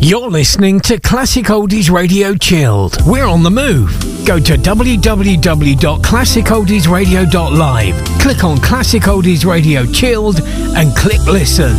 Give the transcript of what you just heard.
You're listening to Classic Oldies Radio Chilled. We're on the move. Go to www.classicoldiesradio.live, click on Classic Oldies Radio Chilled and click listen.